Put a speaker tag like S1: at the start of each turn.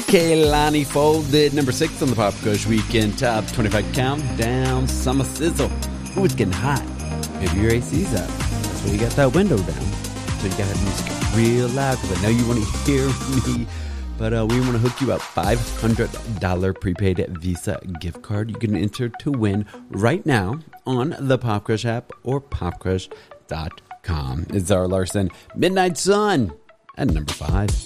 S1: Kehlani Folded, number 6 on the Pop Crush Weekend Top 25 Countdown. Summer sizzle. Ooh, it's getting hot. Maybe your AC's up. That's why you got that window down. So you got to have music real loud because I know you want to hear me. But we want to hook you up $500 prepaid Visa gift card. You can enter to win right now on the Pop Crush app or popcrush.com. It's Zara Larsson, Midnight Sun, at number 5.